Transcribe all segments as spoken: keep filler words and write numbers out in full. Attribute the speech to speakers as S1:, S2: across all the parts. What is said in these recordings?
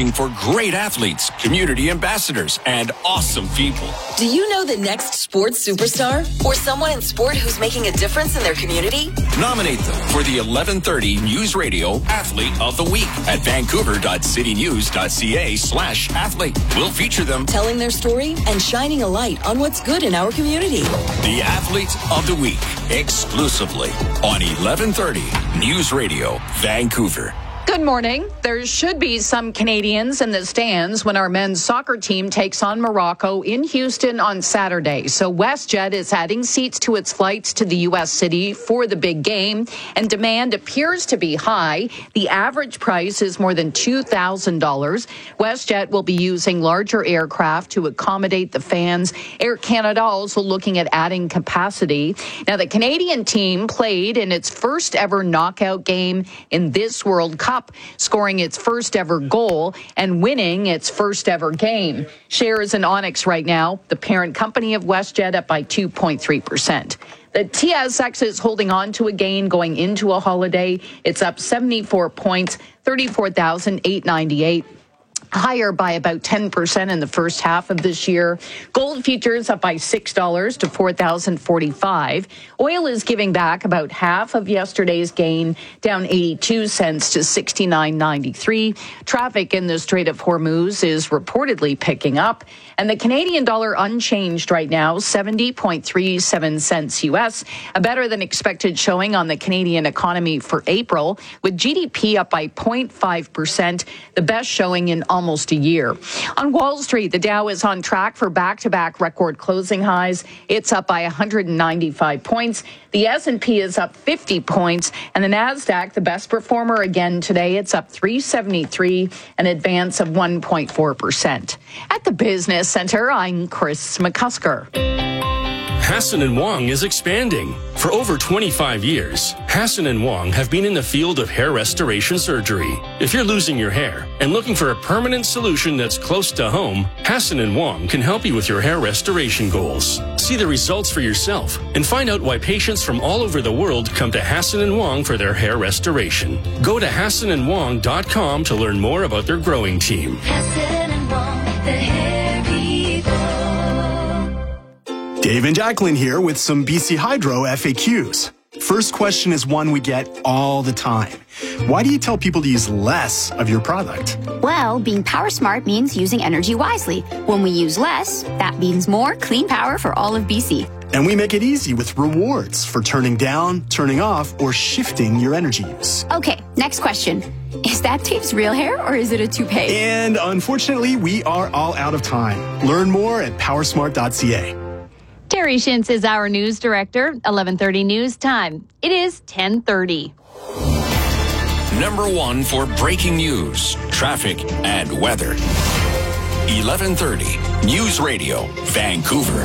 S1: looking for great athletes, community ambassadors, and awesome people.
S2: Do you know the next sports superstar or someone in sport who's making a difference in their community?
S1: Nominate them for the eleven thirty News Radio Athlete of the Week at vancouver.citynews.ca slash athlete. We'll feature them
S2: telling their story and shining a light on what's good in our community.
S1: The Athlete of the Week, exclusively on eleven thirty News Radio Vancouver.
S3: Good morning. There should be some Canadians in the stands when our men's soccer team takes on Morocco in Houston on Saturday. So WestJet is adding seats to its flights to the U S city for the big game, and demand appears to be high. The average price is more than two thousand dollars. WestJet will be using larger aircraft to accommodate the fans. Air Canada also looking at adding capacity. Now, the Canadian team played in its first ever knockout game in this World Cup, scoring its first ever goal and winning its first ever game. Shares in Onyx right now, the parent company of WestJet, up by two point three percent. The T S X is holding on to a gain going into a holiday. It's up seventy-four points, thirty-four thousand eight hundred ninety-eight. Higher by about ten percent in the first half of this year. Gold futures up by six dollars to four thousand forty-five dollars. Oil is giving back about half of yesterday's gain, down eighty-two cents to sixty-nine ninety-three. Traffic in the Strait of Hormuz is reportedly picking up. And the Canadian dollar unchanged right now, seventy point three seven cents U S, a better than expected showing on the Canadian economy for April, with G D P up by zero point five percent, the best showing in almost almost a year. On Wall Street, the Dow is on track for back-to-back record closing highs. It's up by one hundred ninety-five points. The S and P is up fifty points, and the Nasdaq, the best performer again today, it's up three seventy-three, an advance of one point four percent. At the Business Center, I'm Chris McCusker.
S4: Hassan and Wong is expanding. For over twenty-five years, Hassan and Wong have been in the field of hair restoration surgery. If you're losing your hair and looking for a permanent solution that's close to home, Hassan and Wong can help you with your hair restoration goals. See the results for yourself and find out why patients from all over the world come to Hassan and Wong for their hair restoration. Go to hassan and wong dot com to learn more about their growing team.
S5: Hassan and Wong, the hair people.
S6: Dave and Jacqueline here with some B C Hydro F A Qs. First question is one we get all the time. Why do you tell people to use less of your product?
S7: Well, being power smart means using energy wisely. When we use less, that means more clean power for all of B C.
S6: And we make it easy with rewards for turning down, turning off, or shifting your energy use.
S7: Okay, next question. Is that Dave's real hair or is it a toupee?
S6: And unfortunately, we are all out of time. Learn more at power smart dot c a.
S8: Terry Shintz is our news director. eleven thirty news time. It is ten thirty.
S1: Number one for breaking news, traffic, and weather. eleven thirty News Radio, Vancouver.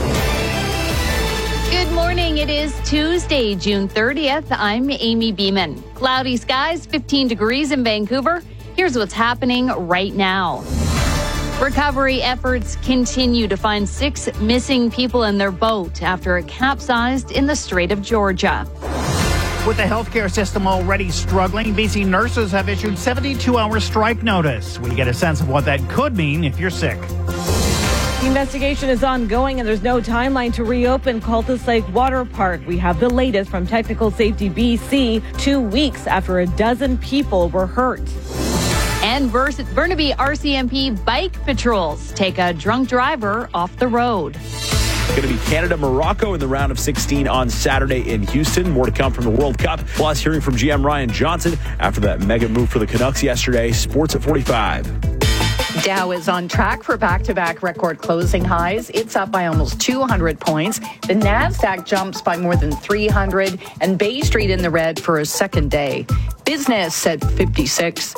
S8: Good morning. It is Tuesday, June thirtieth. I'm Amy Beeman. Cloudy skies, fifteen degrees in Vancouver. Here's what's happening right now. Recovery efforts continue to find six missing people in their boat after it capsized in the Strait of Georgia.
S9: With the healthcare system already struggling, B C nurses have issued seventy-two hour strike notice. We get a sense of what that could mean if you're sick.
S10: The investigation is ongoing and there's no timeline to reopen Cultus Lake Water Park. We have the latest from Technical Safety B C, two weeks after a dozen people were hurt.
S8: And Burnaby R C M P bike patrols take a drunk driver off the road.
S11: It's going to be Canada-Morocco in the round of sixteen on Saturday in Houston. More to come from the World Cup. Plus, hearing from G M Ryan Johnson after that mega move for the Canucks yesterday. Sports at forty-five.
S3: Dow is on track for back-to-back record closing highs. It's up by almost two hundred points. The Nasdaq jumps by more than three hundred, and Bay Street in the red for a second day. Business at fifty-six.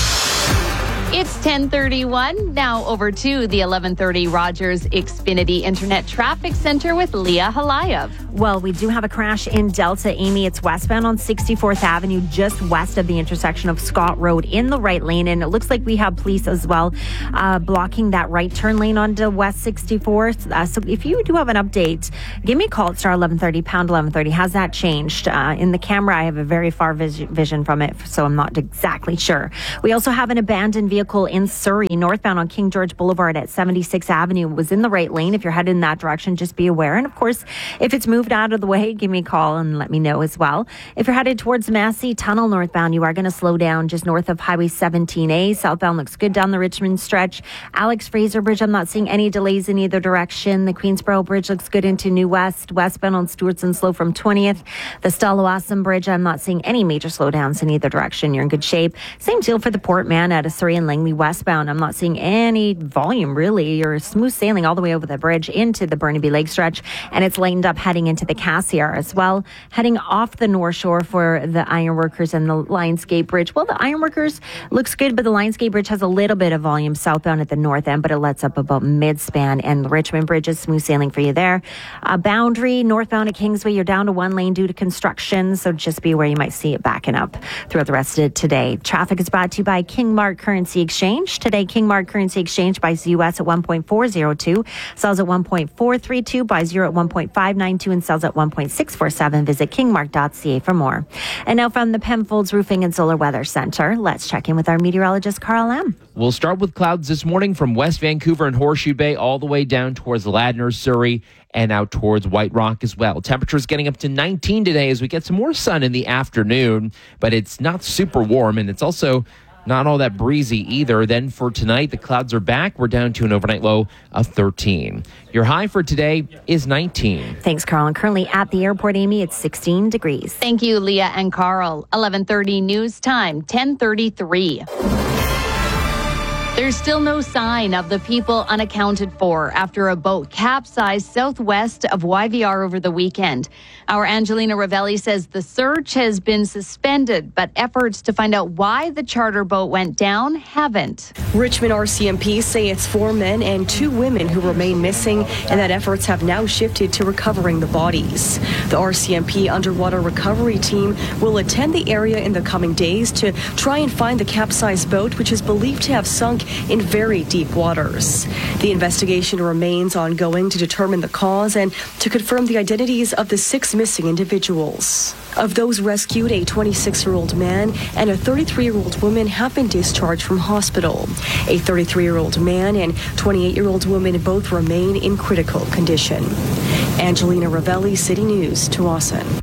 S8: It's ten thirty-one. Now over to the eleven thirty Rogers Xfinity Internet Traffic Center with Leah Halayev.
S12: Well, we do have a crash in Delta, Amy. It's westbound on sixty-fourth Avenue, just west of the intersection of Scott Road in the right lane. And it looks like we have police as well uh, blocking that right turn lane onto West sixty-fourth. Uh, so if you do have an update, give me a call at star eleven thirty, pound eleven thirty. Has that changed? Uh, in the camera, I have a very far vis- vision from it, so I'm not exactly sure. We also have an abandoned vehicle vehicle in Surrey, northbound on King George Boulevard at seventy-sixth Avenue, was in the right lane. If you're headed in that direction, just be aware. And of course, if it's moved out of the way, give me a call and let me know as well. If you're headed towards Massey Tunnel northbound, you are going to slow down just north of Highway seventeen A. Southbound looks good down the Richmond stretch. Alex Fraser Bridge, I'm not seeing any delays in either direction. The Queensboro Bridge looks good into New West. Westbound on Stewartson slow from twentieth. The Stallawasam Bridge, I'm not seeing any major slowdowns in either direction. You're in good shape. Same deal for the Port Man at Surrey and Langley westbound. I'm not seeing any volume really. You're smooth sailing all the way over the bridge into the Burnaby Lake stretch, and it's lightened up heading into the Cassiar as well. Heading off the North Shore for the Ironworkers and the Lionsgate Bridge. Well, the Ironworkers looks good, but the Lionsgate Bridge has a little bit of volume southbound at the north end, but it lets up about mid-span, and the Richmond Bridge is smooth sailing for you there. Uh, Boundary, northbound at Kingsway, you're down to one lane due to construction, so just be aware you might see it backing up throughout the rest of today. Traffic is brought to you by King Mark Currency Exchange. Today, King Mark Currency Exchange buys U S at one point four oh two, sells at one point four three two, buys euro at one point five nine two, and sells at one point six four seven. Visit king mark dot c a for more. And now from the Penfolds Roofing and Solar Weather Center, let's check in with our meteorologist, Carl M.
S13: We'll start with clouds this morning from West Vancouver and Horseshoe Bay all the way down towards Ladner, Surrey, and out towards White Rock as well. Temperatures getting up to nineteen today as we get some more sun in the afternoon, but it's not super warm, and it's also not all that breezy either. Then for tonight, the clouds are back. We're down to an overnight low of thirteen. Your high for today is nineteen.
S12: Thanks, Carl. And currently at the airport, Amy, it's sixteen degrees.
S8: Thank you, Leah and Carl. eleven thirty news time, ten thirty-three. There's still no sign of the people unaccounted for after a boat capsized southwest of Y V R over the weekend. Our Angelina Ravelli says the search has been suspended, but efforts to find out why the charter boat went down haven't.
S14: Richmond R C M P say it's four men and two women who remain missing, and that efforts have now shifted to recovering the bodies. The R C M P underwater recovery team will attend the area in the coming days to try and find the capsized boat, which is believed to have sunk in very deep waters. The investigation remains ongoing to determine the cause and to confirm the identities of the six missing individuals. Of those rescued, a twenty-six-year-old man and a thirty-three-year-old woman have been discharged from hospital. A thirty-three-year-old man and twenty-eight-year-old woman both remain in critical condition. Angelina Ravelli, City News, Tawasin.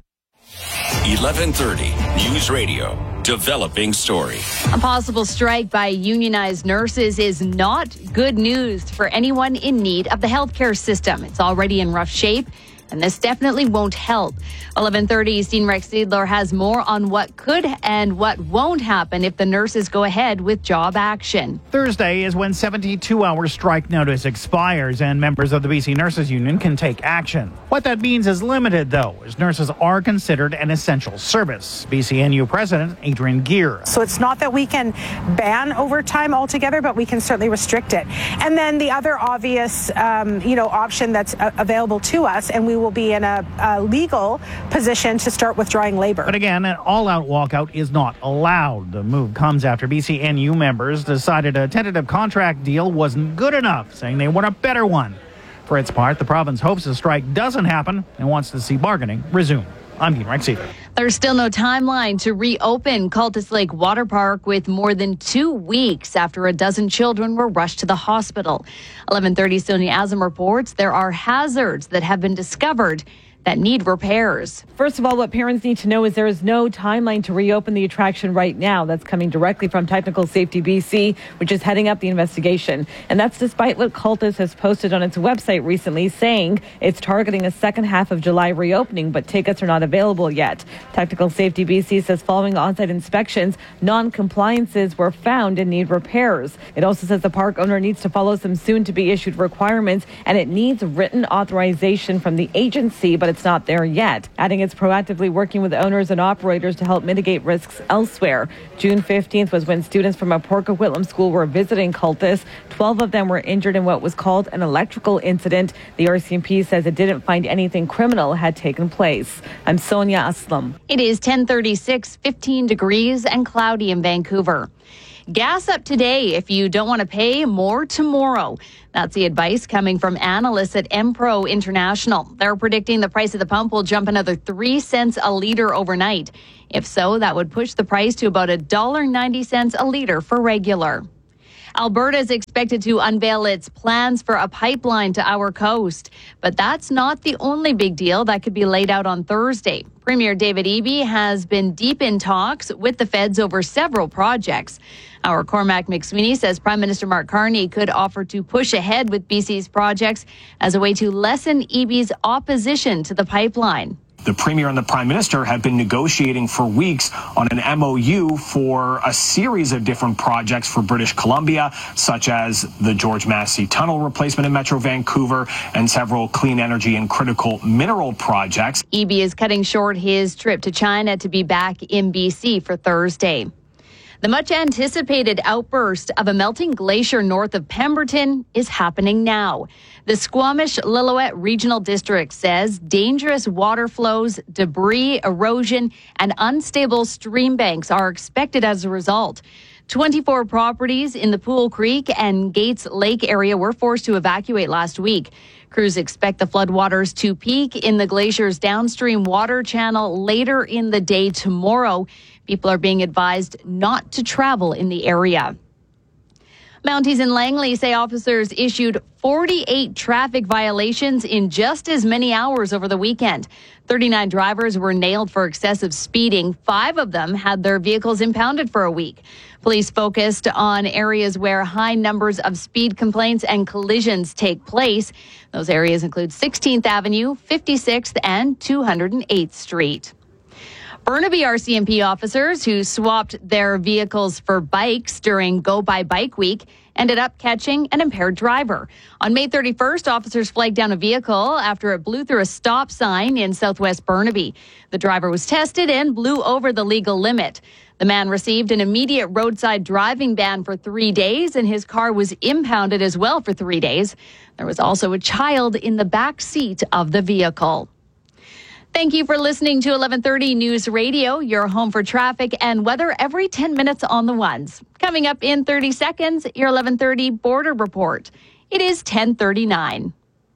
S1: eleven thirty News Radio. Developing story.
S8: A possible strike by unionized nurses is not good news for anyone in need of the healthcare system. It's already in rough shape, and this definitely won't help. eleven thirty's Dean Rex Seidler has more on what could and what won't happen if the nurses go ahead with job action.
S9: Thursday is when seventy-two hour strike notice expires and members of the B C Nurses Union can take action. What that means is limited, though, as nurses are considered an essential service. B C N U President Adrian Gear.
S15: So it's not that we can ban overtime altogether, but we can certainly restrict it. And then the other obvious, um, you know, option that's uh, available to us, and we will be in a, a legal position to start withdrawing labor.
S9: But again, an all-out walkout is not allowed. The move comes after B C N U members decided a tentative contract deal wasn't good enough, saying they want a better one. For its part, the province hopes the strike doesn't happen and wants to see bargaining resume. I'm Dean Rex Seidler.
S8: There's still no timeline to reopen Cultus Lake Water Park with more than two weeks after a dozen children were rushed to the hospital. eleven thirty Sonia Azam reports there are hazards that have been discovered that need repairs.
S10: First of all, what parents need to know is there is no timeline to reopen the attraction right now. That's coming directly from Technical Safety B C, which is heading up the investigation. And that's despite what Cultus has posted on its website recently, saying it's targeting a second half of July reopening, but tickets are not available yet. Technical Safety B C says following on-site inspections, non-compliances were found and need repairs. It also says the park owner needs to follow some soon-to-be-issued requirements, and it needs written authorization from the agency, but it's not there yet. Adding it's proactively working with owners and operators to help mitigate risks elsewhere. June fifteenth was when students from a Port Coquitlam school were visiting Cultus. Twelve of them were injured in what was called an electrical incident. The R C M P says it didn't find anything criminal had taken place. I'm Sonia Aslam.
S8: It is ten thirty-six, fifteen degrees and cloudy in Vancouver. Gas up today if you don't want to pay more tomorrow. That's the advice coming from analysts at Empro International. They're predicting the price of the pump will jump another three cents a litre overnight. If so, that would push the price to about one dollar ninety a litre for regular. Alberta is expected to unveil its plans for a pipeline to our coast. But that's not the only big deal that could be laid out on Thursday. Premier David Eby has been deep in talks with the feds over several projects. Our Cormac McSweeney says Prime Minister Mark Carney could offer to push ahead with B C's projects as a way to lessen Eby's opposition to the pipeline.
S16: The Premier and the Prime Minister have been negotiating for weeks on an M O U for a series of different projects for British Columbia, such as the George Massey Tunnel replacement in Metro Vancouver and several clean energy and critical mineral projects.
S8: Eby is cutting short his trip to China to be back in B C for Thursday. The much-anticipated outburst of a melting glacier north of Pemberton is happening now. The Squamish-Lillooet Regional District says dangerous water flows, debris, erosion, and unstable stream banks are expected as a result. twenty-four properties in the Pool Creek and Gates Lake area were forced to evacuate last week. Crews expect the floodwaters to peak in the glacier's downstream water channel later in the day tomorrow. People are being advised not to travel in the area. Mounties in Langley say officers issued forty-eight traffic violations in just as many hours over the weekend. thirty-nine drivers were nailed for excessive speeding. Five of them had their vehicles impounded for a week. Police focused on areas where high numbers of speed complaints and collisions take place. Those areas include sixteenth Avenue, fifty-sixth, and two hundred eighth Street. Burnaby R C M P officers who swapped their vehicles for bikes during Go By Bike Week ended up catching an impaired driver. On May thirty-first, officers flagged down a vehicle after it blew through a stop sign in southwest Burnaby. The driver was tested and blew over the legal limit. The man received an immediate roadside driving ban for three days, and his car was impounded as well for three days. There was also a child in the back seat of the vehicle. Thank you for listening to eleven thirty News Radio, your home for traffic and weather every ten minutes on the ones. Coming up in thirty seconds, your eleven thirty Border Report. It is ten thirty-nine.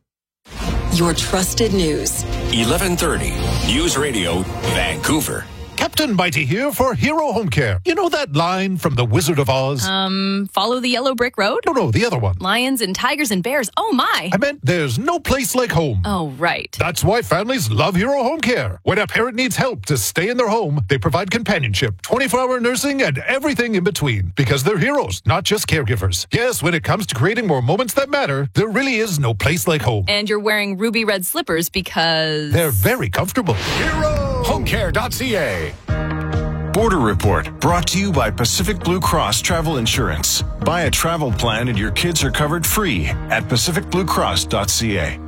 S2: Your trusted news.
S1: eleven thirty News Radio, Vancouver.
S17: Captain Mighty here for Hero Home Care. You know that line from The Wizard of Oz?
S18: Um, follow the yellow brick road?
S17: No, no, the other one.
S18: Lions and tigers and bears. Oh, my.
S17: I meant there's no place like home.
S18: Oh, right.
S17: That's why families love Hero Home Care. When a parent needs help to stay in their home, they provide companionship, twenty-four hour nursing, and everything in between. Because they're heroes, not just caregivers. Yes, when it comes to creating more moments that matter, there really is no place like home.
S18: And you're wearing ruby red slippers because...
S17: they're very comfortable.
S1: Hero Home Care dot C A. Border Report, brought to you by Pacific Blue Cross Travel Insurance. Buy a travel plan and your kids are covered free at pacific blue cross dot C A.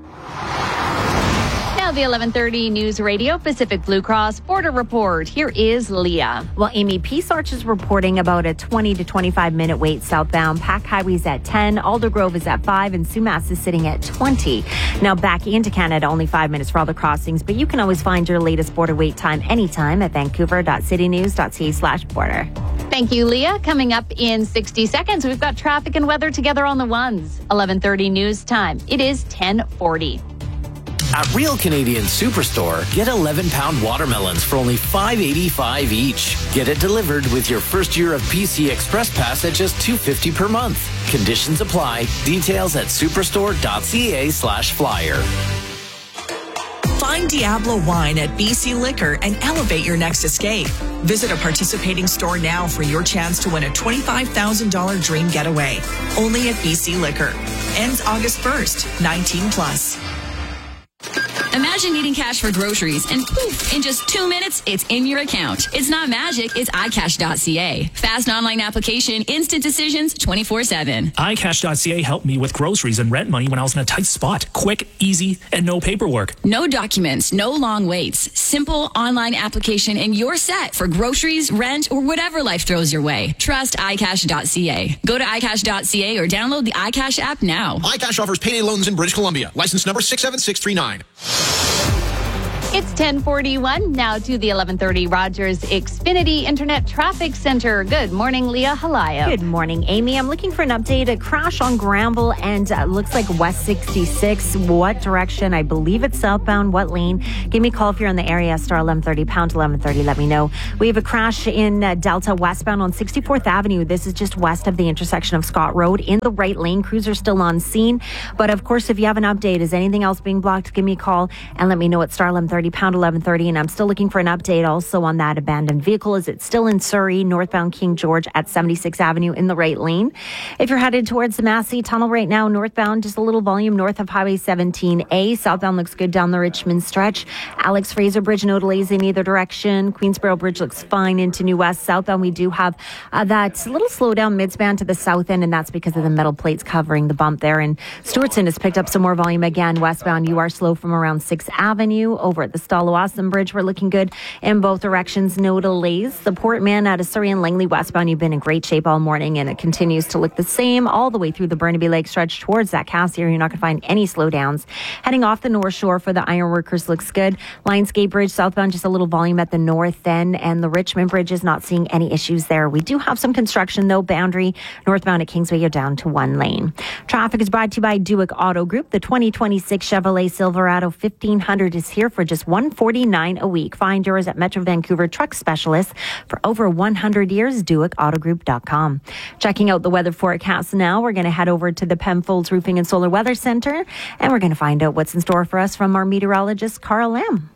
S8: Now the eleven thirty News Radio Pacific Blue Cross Border Report. Here is Leah.
S12: Well, Amy, Peace Arch is reporting about a twenty to twenty-five minute wait southbound. Pack Highway's at ten, Aldergrove is at five, and Sumas is sitting at twenty. Now back into Canada, only five minutes for all the crossings, but you can always find your latest border wait time anytime at vancouver dot city news dot c a slash border.
S8: Thank you, Leah. Coming up in sixty seconds, we've got traffic and weather together on the ones. eleven thirty news time. It is ten forty.
S19: At Real Canadian Superstore, get eleven pound watermelons for only five eighty-five each. Get it delivered with your first year of P C Express Pass at just two fifty per month. Conditions apply. Details at superstore dot c a slash flyer.
S20: Find Diablo Wine at B C Liquor and elevate your next escape. Visit a participating store now for your chance to win a twenty-five thousand dollars dream getaway. Only at B C Liquor. Ends August first. nineteen plus.
S18: Imagine needing cash for groceries and poof, in just two minutes, it's in your account. It's not magic, it's i cash dot c a. Fast online application, instant decisions, twenty-four seven.
S21: i cash dot c a helped me with groceries and rent money when I was in a tight spot. Quick, easy, and no paperwork.
S18: No documents, no long waits. Simple online application and you're set for groceries, rent, or whatever life throws your way. Trust i cash dot c a. Go to i cash dot c a or download the iCash app now.
S22: iCash offers payday loans in British Columbia. License number six seven six three nine.
S8: It's ten forty-one. Now to the eleven thirty Rogers Xfinity Internet Traffic Center. Good morning, Leah Halaya.
S12: Good morning, Amy. I'm looking for an update. A crash on Granville and uh, looks like West sixty-six. What direction? I believe it's southbound. What lane? Give me a call if you're in the area. Star eleven thirty, pound eleven thirty. Let me know. We have a crash in uh, Delta westbound on sixty-fourth Avenue. This is just west of the intersection of Scott Road in the right lane. Crews are still on scene. But of course, if you have an update, is anything else being blocked? Give me a call and let me know at Star eleven thirty, pound eleven thirty. And I'm still looking for an update also on that abandoned vehicle. Is it still in Surrey, northbound King George at seventy-sixth Avenue in the right lane? If you're headed towards the Massey Tunnel right now, northbound, just a little volume north of Highway seventeen A. Southbound looks good down the Richmond stretch. Alex Fraser Bridge, no delays in either direction. Queensboro Bridge looks fine into New West. Southbound, we do have uh, that little slowdown midspan to the south end, and that's because of the metal plates covering the bump there. And Stewartson has picked up some more volume again. Westbound, you are slow from around sixth Avenue. Over at the Stallawasam Bridge, we're looking good in both directions. No delays. The Portman out of Surrey and Langley westbound, you've been in great shape all morning, and it continues to look the same all the way through the Burnaby Lake stretch towards that Cassier. You're not going to find any slowdowns. Heading off the North Shore for the Ironworkers looks good. Lionsgate Bridge southbound, just a little volume at the north end, and the Richmond Bridge is not seeing any issues there. We do have some construction though. Boundary northbound at Kingsway, you're down to one lane. Traffic is brought to you by Duick Auto Group. The twenty twenty-six Chevrolet Silverado fifteen hundred is here for just one hundred forty-nine dollars a week. Find yours at Metro Vancouver Truck Specialists for over one hundred years. Duick Auto Group dot com. Checking out the weather forecast now, we're going to head over to the Penfolds Roofing and Solar Weather Center, and we're going to find out what's in store for us from our meteorologist, Carl Lamb.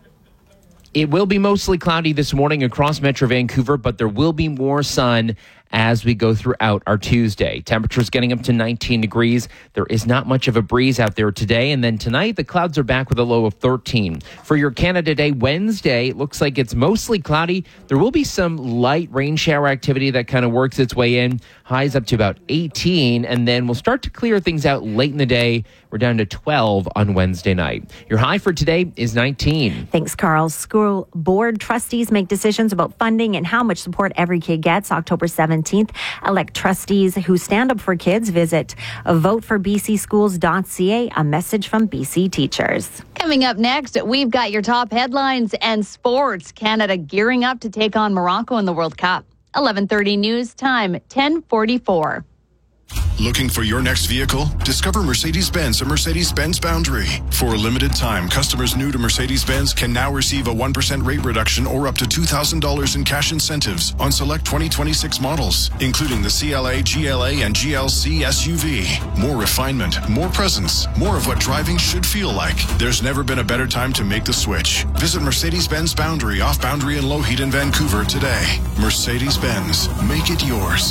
S13: It will be mostly cloudy this morning across Metro Vancouver, but there will be more sun as we go throughout our Tuesday. Temperatures getting up to nineteen degrees. There is not much of a breeze out there today. And then tonight, the clouds are back with a low of thirteen. For your Canada Day Wednesday, it looks like it's mostly cloudy. There will be some light rain shower activity that kind of works its way in. Highs up to about eighteen. And then we'll start to clear things out late in the day. We're down to twelve on Wednesday night. Your high for today is nineteen.
S12: Thanks, Carl. School board trustees make decisions about funding and how much support every kid gets. October seventeenth. Elect trustees who stand up for kids. Visit vote for b c schools dot c a. A message from B C teachers.
S8: Coming up next, we've got your top headlines and sports. Canada gearing up to take on Morocco in the World Cup. eleven thirty news time, ten forty-four.
S1: Looking for your next vehicle? Discover Mercedes-Benz at Mercedes-Benz Boundary. For a limited time, customers new to Mercedes-Benz can now receive a one percent rate reduction or up to two thousand dollars in cash incentives on select twenty twenty-six models, including the C L A, G L A, and G L C S U V. More refinement, more presence, more of what driving should feel like. There's never been a better time to make the switch. Visit Mercedes-Benz Boundary off Boundary and Lougheed in Vancouver today. Mercedes-Benz. Make it yours.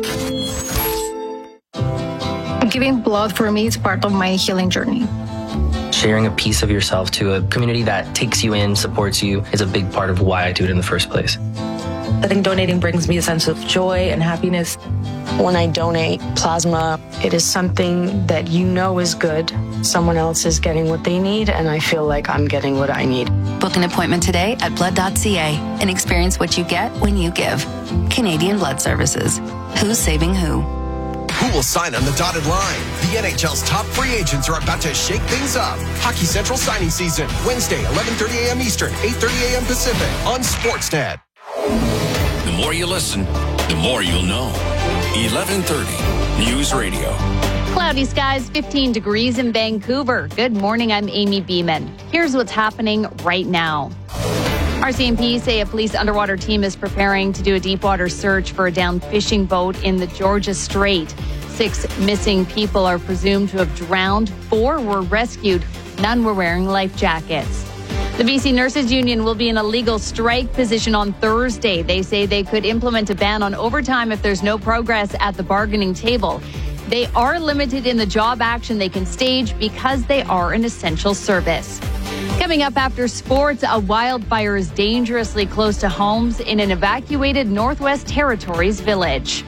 S4: Giving blood for me is part of my healing journey.
S22: Sharing a piece of yourself to a community that takes you in, supports you, is a big part of why I do it in the first place.
S23: I think donating brings me a sense of joy and happiness. When I donate plasma, it is something that you know is good. Someone else is getting what they need, and I feel like I'm getting what I need.
S24: Book an appointment today at blood dot c a and experience what you get when you give. Canadian Blood Services. Who's saving who?
S25: Who will sign on the dotted line? The N H L's top free agents are about to shake things up. Hockey Central signing season, Wednesday, eleven thirty a.m. Eastern, eight thirty a.m. Pacific on Sportsnet.
S26: The more you listen, the more you'll know. eleven thirty News Radio.
S8: Cloudy skies, fifteen degrees in Vancouver. Good morning, I'm Amy Beeman. Here's what's happening right now. R C M P say a police underwater team is preparing to do a deep water search for a downed fishing boat in the Georgia Strait. Six missing people are presumed to have drowned. Four were rescued. None were wearing life jackets. The B C Nurses Union will be in a legal strike position on Thursday. They say they could implement a ban on overtime if there's no progress at the bargaining table. They are limited in the job action they can stage because they are an essential service. Coming up after sports, a wildfire is dangerously close to homes in an evacuated Northwest Territories village.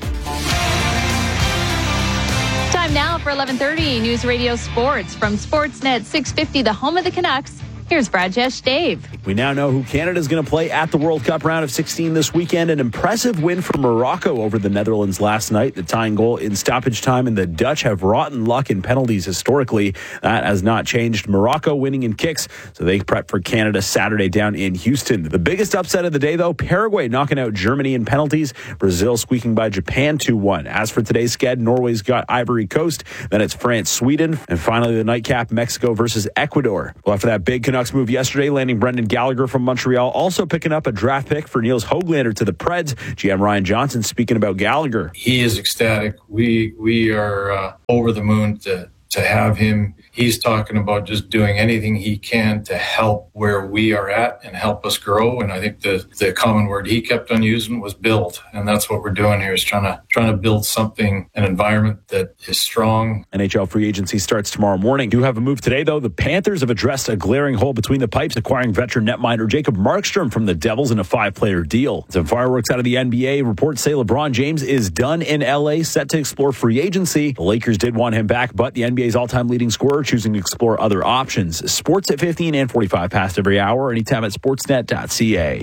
S8: Time now for eleven thirty News Radio Sports from Sportsnet six fifty, the home of the Canucks. Here's Brajesh Dave.
S3: We now know who Canada is going to play at the World Cup round of sixteen this weekend. An impressive win for Morocco over the Netherlands last night. The tying goal in stoppage time, and the Dutch have rotten luck in penalties historically. That has not changed. Morocco winning in kicks, so they prep for Canada Saturday down in Houston. The biggest upset of the day, though, Paraguay knocking out Germany in penalties. Brazil squeaking by Japan two one. As for today's sked, Norway's got Ivory Coast. Then it's France, Sweden. And finally, the nightcap, Mexico versus Ecuador. Well, after that big Canucks move yesterday, landing Brendan Gallagher from Montreal, also picking up a draft pick for Niels Höglander to the Preds. G M Ryan Johnson speaking about Gallagher.
S5: He is ecstatic. We we are uh, over the moon to to have him. He's talking about just doing anything he can to help where we are at and help us grow. And I think the, the common word he kept on using was build. And that's what we're doing here, is trying to trying to build something, an environment that is strong.
S3: N H L free agency starts tomorrow morning. Do have a move today, though. The Panthers have addressed a glaring hole between the pipes, acquiring veteran netminder Jacob Markstrom from the Devils in a five-player deal. Some fireworks out of the N B A. Reports say LeBron James is done in L A, set to explore free agency. The Lakers did want him back, but the N B A's all-time leading scorer choosing to explore other options. Sports at fifteen and forty-five past every hour, anytime at sportsnet dot c a.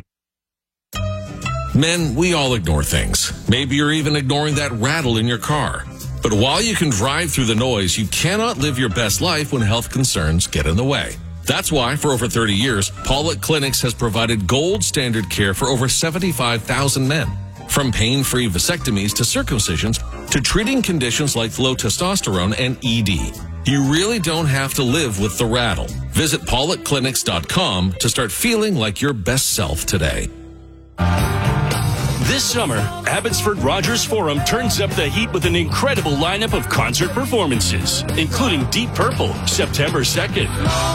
S26: Men, we all ignore things. Maybe you're even ignoring that rattle in your car. But while you can drive through the noise, you cannot live your best life when health concerns get in the way. That's why, for over thirty years, Pollock Clinics has provided gold standard care for over seventy-five thousand men. From pain-free vasectomies to circumcisions to treating conditions like low testosterone and E D. You really don't have to live with the rattle. Visit pollock clinics dot com to start feeling like your best self today.
S6: This summer, Abbotsford Rogers Forum turns up the heat with an incredible lineup of concert performances, including Deep Purple, September second.